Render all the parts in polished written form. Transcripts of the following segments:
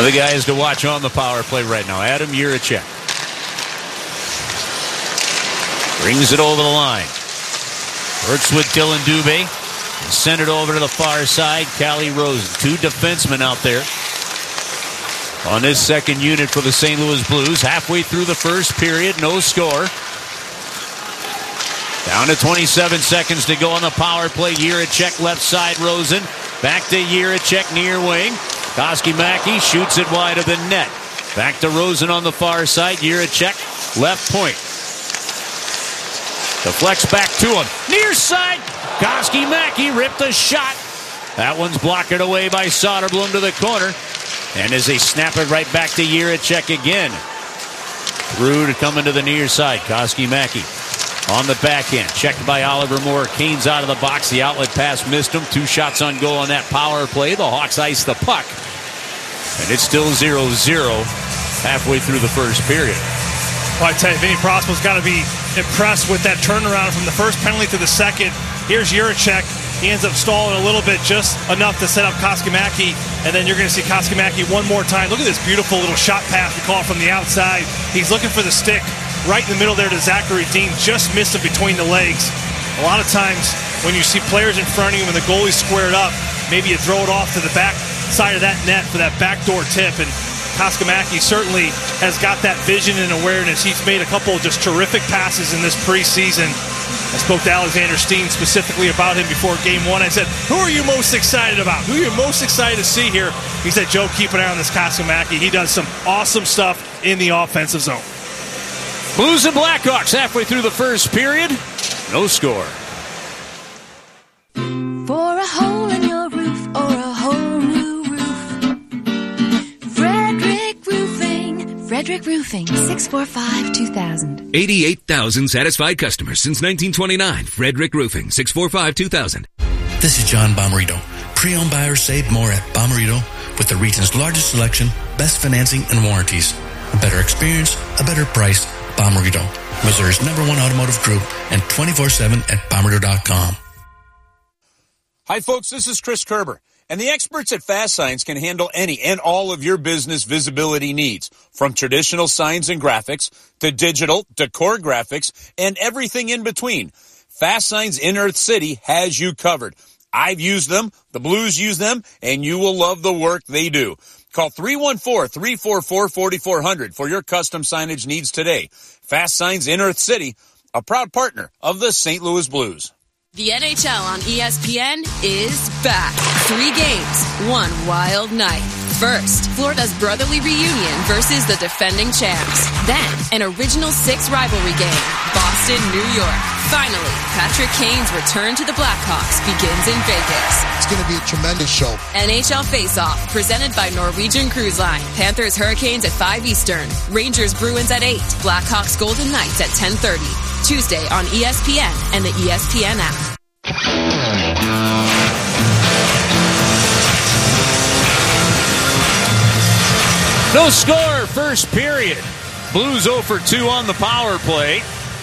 of the guys to watch on the power play right now, Adam Jiricek. Brings it over the line. Works with Dylan Dubé. Send it over to the far side. Calle Rosen. Two defensemen out there on this second unit for the St. Louis Blues. Halfway through the first period, no score. Down to 27 seconds to go on the power play. Jiricek left side, Rosen. Back to Jiricek near wing. Koski-Maki shoots it wide of the net. Back to Rosen on the far side. Jiricek left point. Deflects back to him. Near side. Koski-Maki ripped a shot. That one's blocked away by Soderblom to the corner. And as they snap it right back to Jiricek again. Through to coming to the near side. Koski-Maki on the backhand. Checked by Oliver Moore. Kane's out of the box. The outlet pass missed him. 2 shots on goal on that power play. The Hawks ice the puck. And it's still 0-0 halfway through the first period. Well, I tell you, Vinny Prospal's got to be impressed with that turnaround from the first penalty to the second. Here's Jiricek. He ends up stalling a little bit, just enough to set up Koski-Maki, and then you're going to see Koski-Maki one more time. Look at this beautiful little shot pass we call from the outside. He's looking for the stick right in the middle there to Zachary Dean. Just missed him between the legs. A lot of times when you see players in front of you and the goalie's squared up, maybe you throw it off to the back side of that net for that backdoor tip, and Koski-Maki certainly has got that vision and awareness. He's made a couple of just terrific passes in this preseason. I spoke to Alexander Steen specifically about him before Game 1. I said, who are you most excited about? Who are you most excited to see here? He said, Joe, keep an eye on this Koski-Maki. He does some awesome stuff in the offensive zone. Blues and Blackhawks halfway through the first period. No score. For a hole in your roof or a whole new roof, Frederick Roofing. Frederick Roofing, 645-2000. 88,000 satisfied customers since 1929. Frederick Roofing, 645-2000. This is John Bomarito. Pre-owned buyers save more at Bomarito with the region's largest selection, best financing, and warranties. A better experience, a better price. Bomarito, Missouri's #1 automotive group, and 24/7 at Bomarito.com. Hi, folks. This is Chris Kerber. And the experts at Fast Signs can handle any and all of your business visibility needs, from traditional signs and graphics to digital, decor graphics, and everything in between. Fast Signs in Earth City has you covered. I've used them, the Blues use them, and you will love the work they do. Call 314-344-4400 for your custom signage needs today. Fast Signs in Earth City, a proud partner of the St. Louis Blues. The NHL on ESPN is back. 3 games, 1 wild night. First, Florida's brotherly reunion versus the defending champs. Then, an original 6 rivalry game, Boston, New York. Finally, Patrick Kane's return to the Blackhawks begins in Vegas. It's going to be a tremendous show. NHL Face-Off, presented by Norwegian Cruise Line. Panthers Hurricanes at 5 Eastern. Rangers Bruins at 8. Blackhawks Golden Knights at 10:30. Tuesday on ESPN and the ESPN app. No score, first period. Blues 0 for 2 on the power play.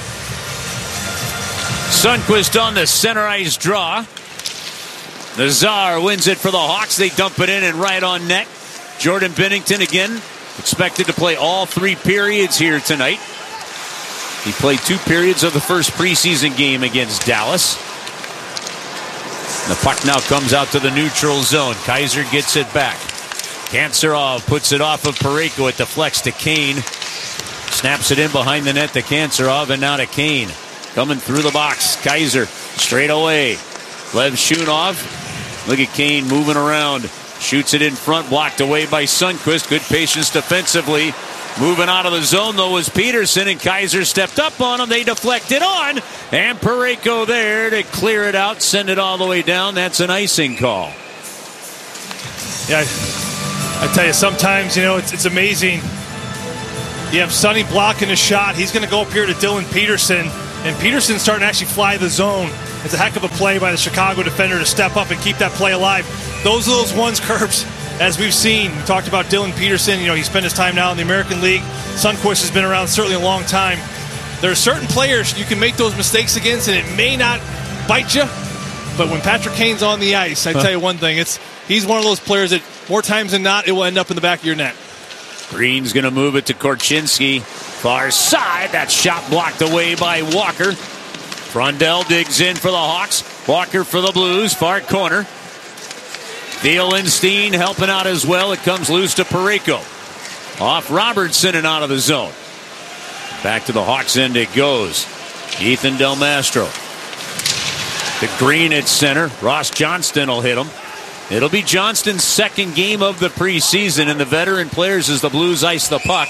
Sundqvist on the center ice draw. Nazar wins it for the Hawks. They dump it in and right on net. Jordan Binnington again expected to play all 3 periods here tonight. He played 2 periods of the first preseason game against Dallas. The puck now comes out to the neutral zone. Kaiser gets it back. Kanserov puts it off of Parayko. It deflects to Kane. Snaps it in behind the net to Kanserov, and now to Kane. Coming through the box. Kaiser straight away. Lev Shunov. Look at Kane moving around. Shoots it in front, blocked away by Sundqvist. Good patience defensively. Moving out of the zone, though, was Peterson, and Kaiser stepped up on him. They deflect it on, and Parayko there to clear it out, send it all the way down. That's an icing call. Yeah, I tell you, sometimes, it's amazing. You have Sonny blocking a shot. He's going to go up here to Dylan Peterson, and Peterson's starting to actually fly the zone. It's a heck of a play by the Chicago defender to step up and keep that play alive. Those are those ones, Curbs, as we've seen. We talked about Dylan Peterson. He spent his time now in the American League. Sundqvist has been around certainly a long time. There are certain players you can make those mistakes against, and it may not bite you. But when Patrick Kane's on the ice, I tell you one thing, he's he's one of those players that more times than not, it will end up in the back of your net. Green's going to move it to Korchinski. Far side. That shot blocked away by Walker. Frondell digs in for the Hawks. Walker for the Blues. Far corner. Thielenstein helping out as well. It comes loose to Parayko. Off Robertson and out of the zone. Back to the Hawks end it goes. Ethan Del Mastro. To Green at center. Ross Johnston will hit him. It'll be Johnston's second game of the preseason, and the veteran players as the Blues ice the puck.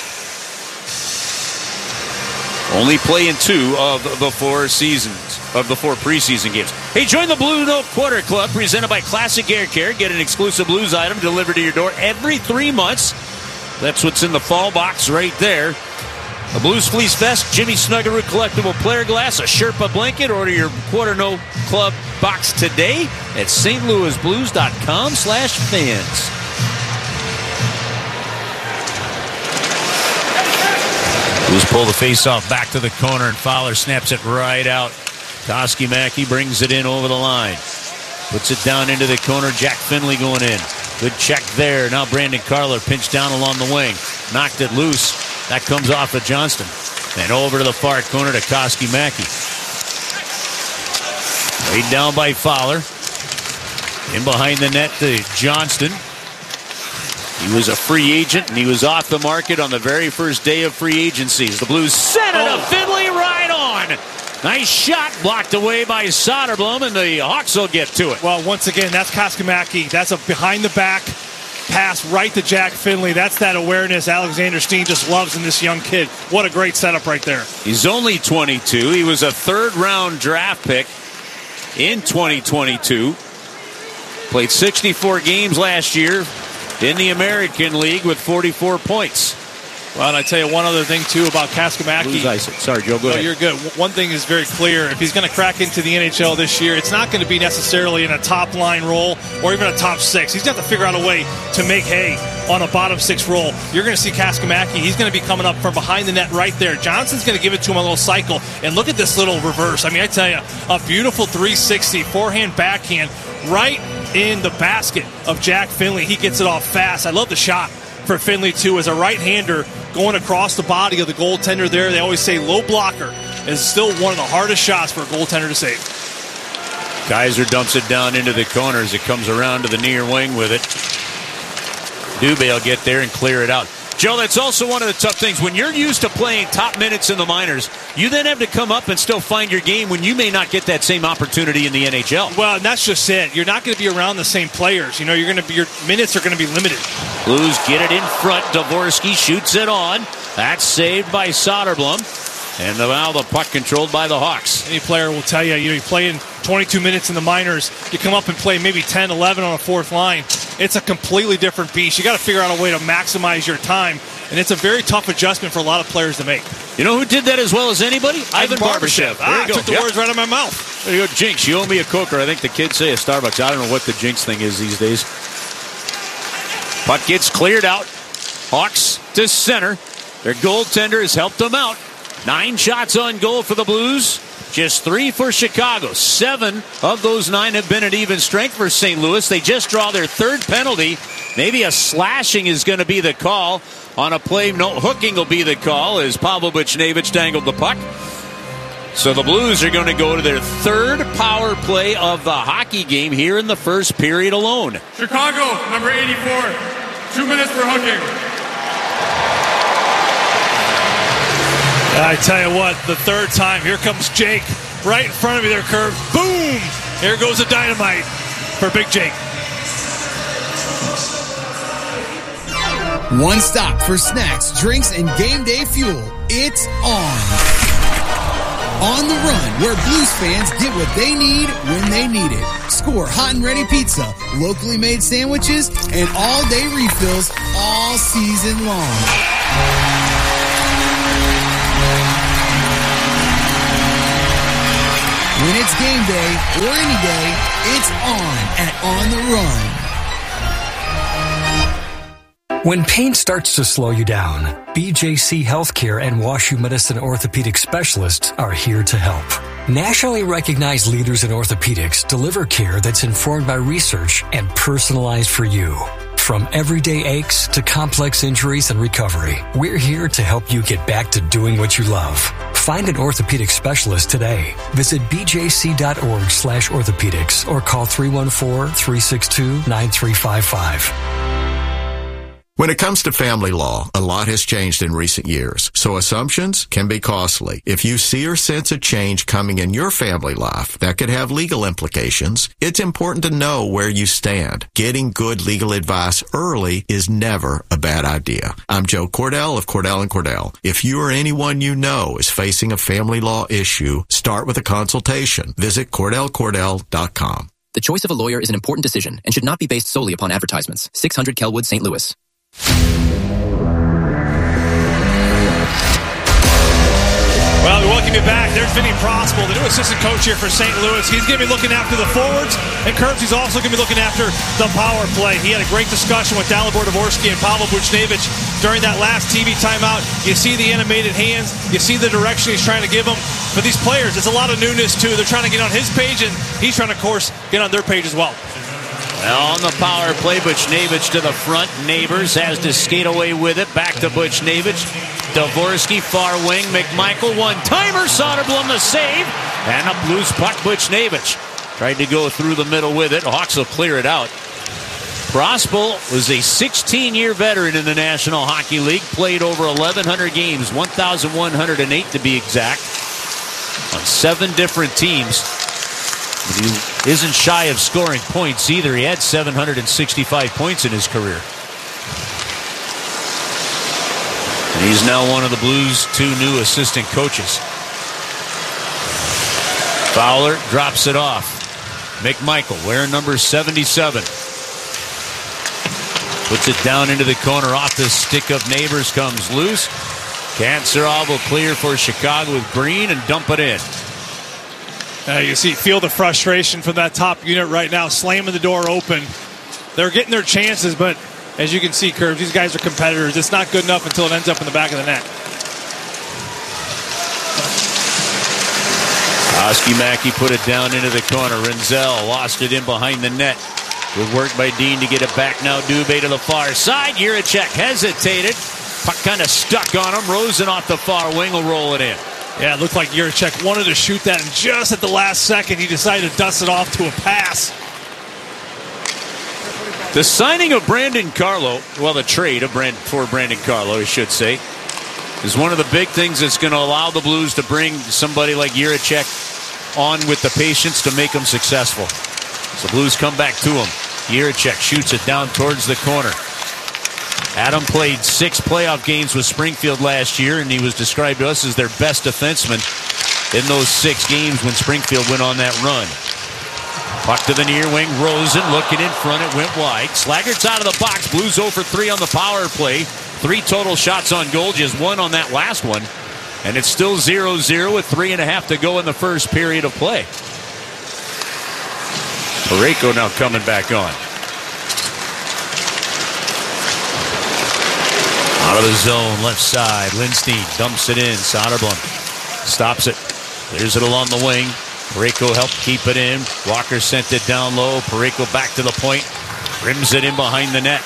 Only playing 2 of the 4 preseason games. Hey, join the Blue Note Quarter Club presented by Classic Air Care. Get an exclusive Blues item delivered to your door every 3 months. That's what's in the fall box right there. A Blues Fleece Vest, Jimmy Snuggerud collectible player glass, a Sherpa blanket. Order your Quarter Note Club box today at stlouisblues.com/fans. Blues pull the face-off back to the corner, and Fowler snaps it right out. Koski-Mackey brings it in over the line. Puts it down into the corner. Jack Finley going in. Good check there. Now Brandon Carler pinched down along the wing. Knocked it loose. That comes off of Johnston. And over to the far corner to Koski-Mackey. Laid down by Fowler. In behind the net to Johnston. He was a free agent, and he was off the market on the very first day of free agency. The Blues sent it to Finley right on. Nice shot blocked away by Soderblom, and the Hawks will get to it. Well, once again, that's Koski-Mackey. That's a behind-the-back pass right to Jack Finley. That's that awareness Alexander Steen just loves in this young kid. What a great setup right there. He's only 22. He was a third-round draft pick in 2022. Played 64 games last year in the American League with 44 points. Well, and I tell you one other thing, too, about Koski-Mackey. Sorry, Joe, go ahead. You're good. One thing is very clear. If he's going to crack into the NHL this year, it's not going to be necessarily in a top-line role or even a top 6. He's got to figure out a way to make hay on a bottom 6 role. You're going to see Koski-Mackey. He's going to be coming up from behind the net right there. Johnson's going to give it to him a little cycle. And look at this little reverse. I mean, I tell you, a beautiful 360, forehand, backhand, right in the basket of Jack Finley. He gets it off fast. I love the shot for Finley, too, as a right-hander going across the body of the goaltender there. They always say low blocker is still one of the hardest shots for a goaltender to save. Kaiser dumps it down into the corner as it comes around to the near wing with it. Dubé will get there and clear it out. Joe, that's also one of the tough things. When you're used to playing top minutes in the minors, you then have to come up and still find your game when you may not get that same opportunity in the NHL. Well, and that's just it. You're not going to be around the same players. You know, your minutes are going to be limited. Blues get it in front. Dvorsky shoots it on. That's saved by Soderblom. And now the puck controlled by the Hawks. Any player will tell you, you play in 22 minutes in the minors, you come up and play maybe 10, 11 on a fourth line. It's a completely different beast. You got to figure out a way to maximize your time, and it's a very tough adjustment for a lot of players to make. You know who did that as well as anybody? Ivan Barbashev. I took the words right out of my mouth. There you go, Jinx. You owe me a Coke, or I think the kids say a Starbucks. I don't know what the Jinx thing is these days. Puck gets cleared out. Hawks to center. Their goaltender has helped them out. 9 shots on goal for the Blues. Just 3 for Chicago. 7 of those 9 have been at even strength for St. Louis. They just draw their 3rd penalty. Maybe a slashing is going to be the call on a play. No, hooking will be the call as Pavlovic-Nevich dangled the puck. So the Blues are going to go to their 3rd power play of the hockey game here in the first period alone. Chicago, number 84. 2 minutes for hooking. I tell you what, the 3rd time, here comes Jake. Right in front of you there, curve. Boom! Here goes the dynamite for Big Jake. One stop for snacks, drinks, and game day fuel. It's On the Run, where Blues fans get what they need when they need it. Score hot and ready pizza, locally made sandwiches, and all-day refills all season long. When it's game day or any day, it's on at On the Run. When pain starts to slow you down, BJC Healthcare and WashU Medicine orthopedic specialists are here to help. Nationally recognized leaders in orthopedics deliver care that's informed by research and personalized for you. From everyday aches to complex injuries and recovery, we're here to help you get back to doing what you love. Find an orthopedic specialist today. Visit bjc.org/orthopedics or call 314-362-9355. When it comes to family law, a lot has changed in recent years, so assumptions can be costly. If you see or sense a change coming in your family life that could have legal implications, it's important to know where you stand. Getting good legal advice early is never a bad idea. I'm Joe Cordell of Cordell & Cordell. If you or anyone you know is facing a family law issue, start with a consultation. Visit CordellCordell.com. The choice of a lawyer is an important decision and should not be based solely upon advertisements. 600 Kelwood, St. Louis. Well, we welcome you back. There's Vinny Prospel, the new assistant coach here for St. Louis. He's going to be looking after the forwards, and Curbs, he's also going to be looking after the power play. He had a great discussion with Dalibor Dvorsky and Pavel Buchnevich during that last TV timeout. You see the animated hands. You see the direction he's trying to give them. For these players, it's a lot of newness, too. They're trying to get on his page, and he's trying to, of course, get on their page as well. On the power play, Buchnevich to the front. Neighbors has to skate away with it. Back to Buchnevich. Dvorsky, far wing. McMichael, one-timer. Soderblom the save. And a loose puck, Buchnevich. Tried to go through the middle with it. Hawks will clear it out. Prospel was a 16-year veteran in the National Hockey League. Played over 1,100 games, 1,108 to be exact, on 7 different teams. But he isn't shy of scoring points either. He had 765 points in his career. And he's now one of the Blues' 2 new assistant coaches. Fowler drops it off. McMichael wearing number 77. Puts it down into the corner. Off the stick of Neighbors comes loose. Kanserov will clear for Chicago with Green and dump it in. You feel the frustration from that top unit right now, slamming the door open. They're getting their chances, but as you can see, Curbs, these guys are competitors. It's not good enough until it ends up in the back of the net. Koski-Mackey put it down into the corner. Renzel lost it in behind the net. Good work by Dean to get it back now. Dubé to the far side. Jiricek hesitated. Puck kind of stuck on him. Rosen off the far wing will roll it in. Yeah, it looked like Jiricek wanted to shoot that, and just at the last second, he decided to dust it off to a pass. The signing of Brandon Carlo, well, the trade for Brandon Carlo, I should say, is one of the big things that's going to allow the Blues to bring somebody like Jiricek on with the patience to make him successful. So Blues come back to him. Jiricek shoots it down towards the corner. Adam played 6 playoff games with Springfield last year, and he was described to us as their best defenseman in those 6 games when Springfield went on that run. Puck to the near wing. Rosen looking in front. It went wide. Slaggert's out of the box. Blues 0 for 3 on the power play. 3 total shots on goal. Just 1 on that last one. And it's still 0-0 with 3.5 to go in the first period of play. Parayko now coming back on. Out of the zone, left side. Lindstein dumps it in. Soderblom stops it. Clears it along the wing. Parayko helped keep it in. Walker sent it down low. Parayko back to the point. Rims it in behind the net.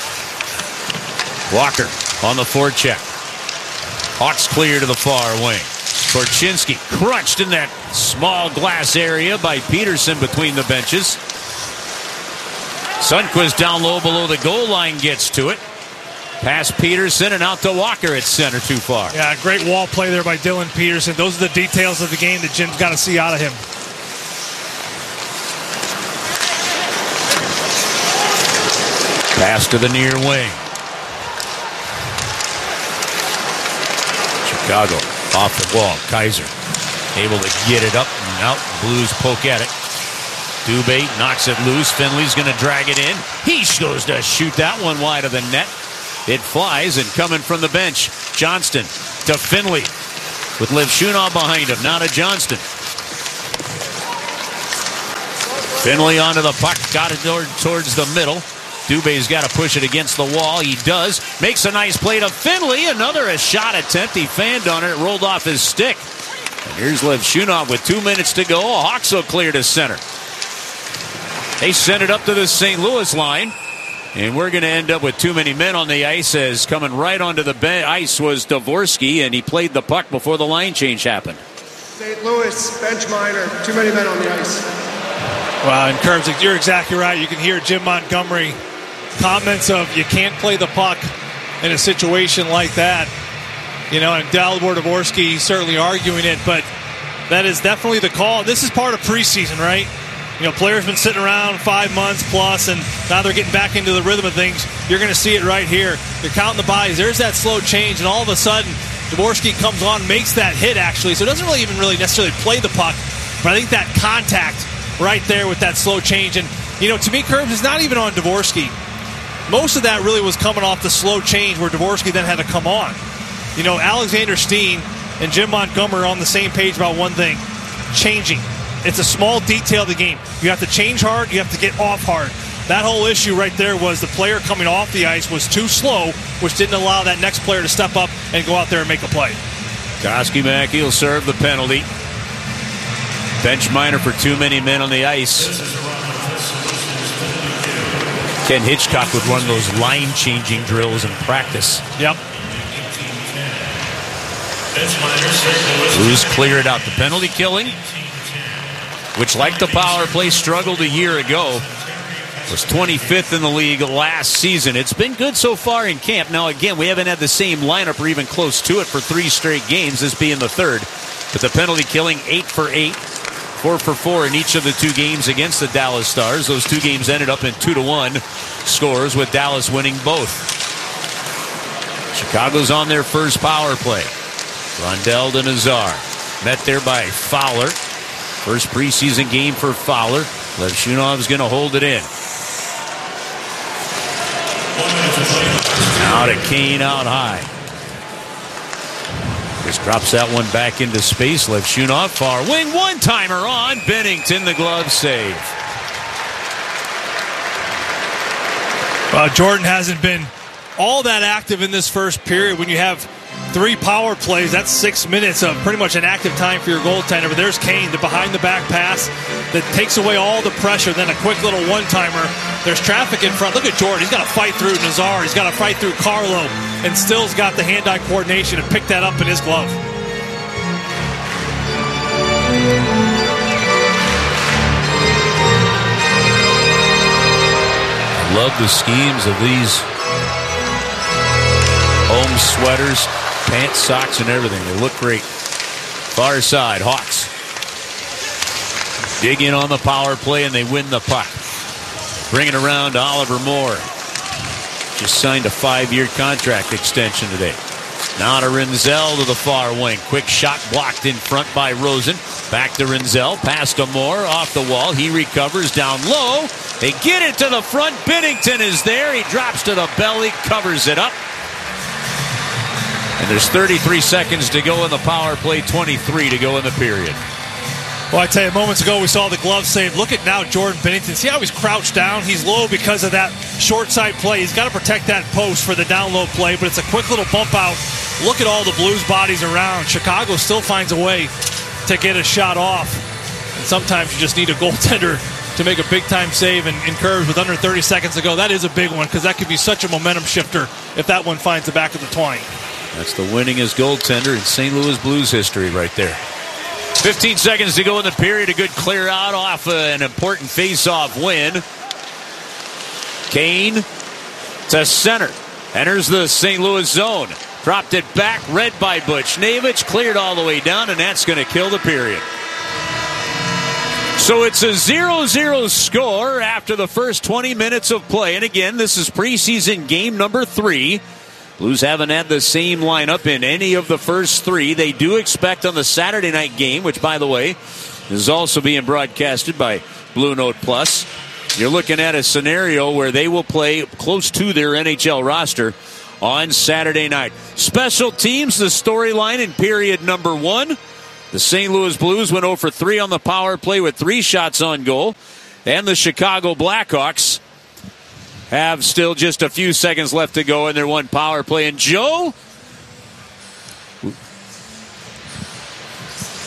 Walker on the forecheck. Hawks clear to the far wing. Korchinski crunched in that small glass area by Peterson between the benches. Sundqvist down low below the goal line gets to it. Past Peterson and out to Walker at center too far. Yeah, great wall play there by Dylan Peterson. Those are the details of the game that Jim's got to see out of him. Pass to the near wing. Chicago off the wall. Kaiser able to get it up and out. Blues poke at it. Dubé knocks it loose. Finley's going to drag it in. He goes to shoot that one wide of the net. It flies, and coming from the bench, Johnston to Finley with Levshunov behind him. Now to Johnston. Finley onto the puck, got it towards the middle. Dubé's got to push it against the wall. He does. Makes a nice play to Finley. Another shot attempt. He fanned on it. It rolled off his stick. And here's Levshunov with 2 minutes to go. Hawks will clear to center. They send it up to the St. Louis line. And we're going to end up with too many men on the ice, as coming right onto the ice was Dvorsky, and he played the puck before the line change happened. St. Louis, bench minor, too many men on the ice. Well, and Curbs, you're exactly right. You can hear Jim Montgomery comments of you can't play the puck in a situation like that. You know, and Dalibor Dvorsky certainly arguing it, but that is definitely the call. This is part of preseason, right? You know, players been sitting around 5 months plus, and now they're getting back into the rhythm of things. You're going to see it right here. You're counting the bodies. There's that slow change, and all of a sudden, Dvorsky comes on, makes that hit, actually. So it doesn't really necessarily play the puck, but I think that contact right there with that slow change. And, you know, to me, Curbs is not even on Dvorsky. Most of that really was coming off the slow change where Dvorsky then had to come on. You know, Alexander Steen and Jim Montgomery are on the same page about one thing, changing. It's a small detail of the game. You have to change hard. You have to get off hard. That whole issue right there was the player coming off the ice was too slow, which didn't allow that next player to step up and go out there and make a play. Koski-Mackey will serve the penalty. Bench minor for too many men on the ice. Ken Hitchcock would run those line-changing drills in practice. Yep. Blues clear it out. The penalty killing, which, like the power play, struggled a year ago, was 25th in the league last season. It's been good so far in camp. Now, again, we haven't had the same lineup or even close to it for 3 straight games, this being the third. But the penalty killing, 8 for 8, 4 for 4 in each of the 2 games against the Dallas Stars. Those 2 games ended up in 2-1 scores, with Dallas winning both. Chicago's on their first power play. Rondell to Nazar. Met there by Fowler. First preseason game for Fowler. Levshunov's going to hold it in. Now to Kane out high. Just drops that one back into space. Levshunov, far wing, one-timer on Bennington, the glove save. Jordan hasn't been all that active in this first period. When you have 3 power plays, that's 6 minutes of pretty much an active time for your goaltender. But there's Kane, the behind-the-back pass that takes away all the pressure. Then a quick little one-timer. There's traffic in front. Look at Jordan. He's got to fight through Nazar. He's got to fight through Carlo. And still's got the hand-eye coordination to pick that up in his glove. I love the schemes of these home sweaters, pants, socks, and everything. They look great. Far side, Hawks dig in on the power play, and they win the puck. Bring it around to Oliver Moore. Just signed a 5-year contract extension today. Now to Rinzel to the far wing. Quick shot blocked in front by Rosen. Back to Rinzel. Pass to Moore. Off the wall. He recovers down low. They get it to the front. Binnington is there. He drops to the belly. Covers it up. And there's 33 seconds to go in the power play. 23 to go in the period. Well, I tell you, moments ago we saw the glove save. Look at now Jordan Binnington. See how he's crouched down? He's low because of that short side play. He's got to protect that post for the down low play, but it's a quick little bump out. Look at all the Blues bodies around. Chicago still finds a way to get a shot off. And sometimes you just need a goaltender to make a big-time save, and Curves with under 30 seconds to go. That is a big one because that could be such a momentum shifter if that one finds the back of the twine. That's the winningest goaltender in St. Louis Blues history right there. 15 seconds to go in the period. A good clear out off an important face-off win. Kane to center. Enters the St. Louis zone. Dropped it back. Read by Buchnevich. Cleared all the way down, and that's going to kill the period. So it's a 0-0 score after the first 20 minutes of play. And again, this is preseason game number 3. Blues haven't had the same lineup in any of the first 3. They do expect on the Saturday night game, which, by the way, is also being broadcasted by Blue Note Plus. You're looking at a scenario where they will play close to their NHL roster on Saturday night. Special teams, the storyline in period number 1. The St. Louis Blues went 0 for 3 on the power play with 3 shots on goal. And the Chicago Blackhawks have still just a few seconds left to go in their one power play. And Joe,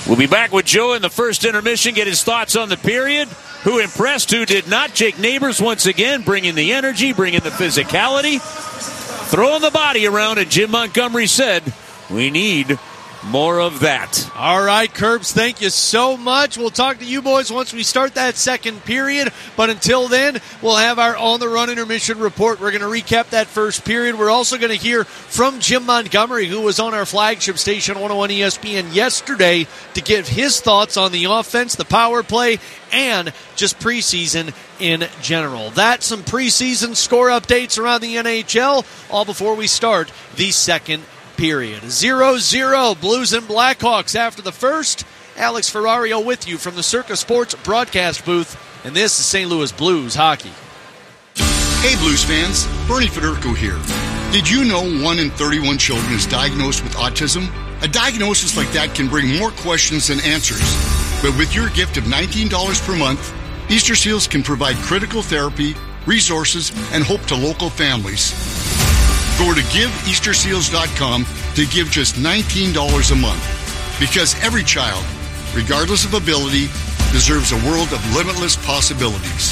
We'll be back with Joe in the first intermission, get his thoughts on the period. Who impressed, who did not. Jake Neighbors once again bringing the energy, bringing the physicality, throwing the body around, and Jim Montgomery said, we need more of that. All right, Curbs, thank you so much. We'll talk to you boys once we start that second period. But until then, we'll have our On the Run intermission report. We're going to recap that first period. We're also going to hear from Jim Montgomery, who was on our flagship station, 101 ESPN, yesterday to give his thoughts on the offense, the power play, and just preseason in general. That's some preseason score updates around the NHL, all before we start the second period. 0-0 Blues and Blackhawks after the first. Alex Ferrario with you from the Circa Sports broadcast booth, and this is St. Louis Blues hockey. Hey Blues fans, Bernie Federico here. Did you know 1 in 31 children is diagnosed with autism? A diagnosis like that can bring more questions than answers. But with your gift of $19 per month, Easter Seals can provide critical therapy, resources, and hope to local families. Go to GiveEasterSeals.com to give just $19 a month. Because every child, regardless of ability, deserves a world of limitless possibilities.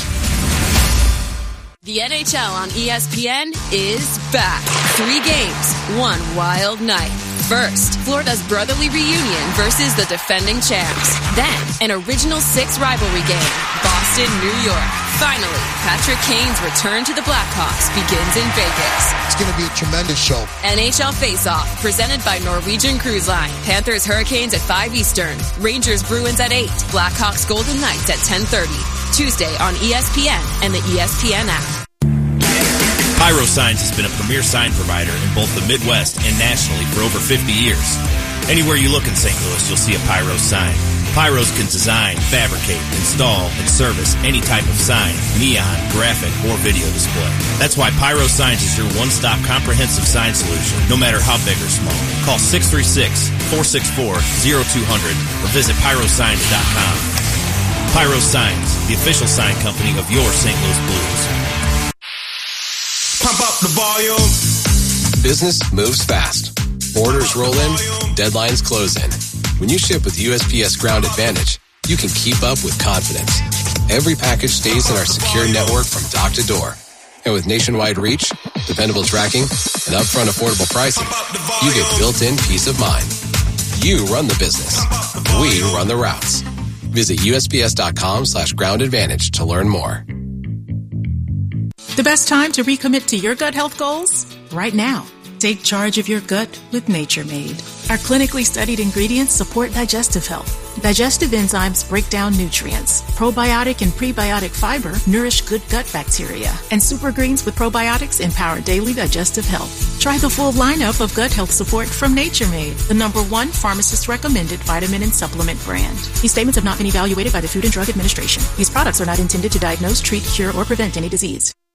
The NHL on ESPN is back. 3 games, 1 wild night. First, Florida's brotherly reunion versus the defending champs. Then, an original 6 rivalry game, Boston, New York. Finally, Patrick Kane's return to the Blackhawks begins in Vegas. It's going to be a tremendous show. NHL Face-Off, presented by Norwegian Cruise Line. Panthers Hurricanes at 5 Eastern. Rangers Bruins at 8. Blackhawks Golden Knights at 10:30. Tuesday on ESPN and the ESPN app. Pyro Signs has been a premier sign provider in both the Midwest and nationally for over 50 years. Anywhere you look in St. Louis, you'll see a Pyro sign. Pyros can design, fabricate, install, and service any type of sign, neon, graphic, or video display. That's why Pyro Signs is your one-stop comprehensive sign solution, no matter how big or small. Call 636-464-0200 or visit pyrosigns.com. Pyro Signs, the official sign company of your St. Louis Blues. Pump up the volume. Business moves fast. Orders roll in, deadlines close in. When you ship with USPS Ground Advantage, you can keep up with confidence. Every package stays in our secure network from dock to door. And with nationwide reach, dependable tracking, and upfront affordable pricing, you get built-in peace of mind. You run the business. We run the routes. Visit USPS.com/Ground Advantage to learn more. The best time to recommit to your gut health goals? Right now. Take charge of your gut with Nature Made. Our clinically studied ingredients support digestive health. Digestive enzymes break down nutrients. Probiotic and prebiotic fiber nourish good gut bacteria. And super greens with probiotics empower daily digestive health. Try the full lineup of gut health support from Nature Made, the #1 pharmacist-recommended vitamin and supplement brand. These statements have not been evaluated by the Food and Drug Administration. These products are not intended to diagnose, treat, cure, or prevent any disease.